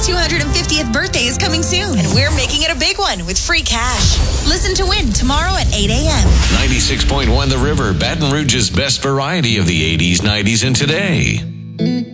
250th birthday is coming soon, and we're making it a big one with free cash. Listen to win tomorrow at 8 a.m. 96.1 The River, Baton Rouge's best variety of the 80s, 90s, and today.